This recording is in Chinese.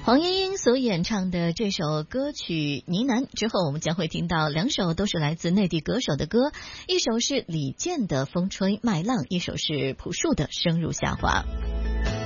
黄莺莺所演唱的这首歌曲《呢喃》之后，我们将会听到两首都是来自内地歌手的歌，一首是李健的《风吹麦浪》，一首是朴树的《生如夏花》。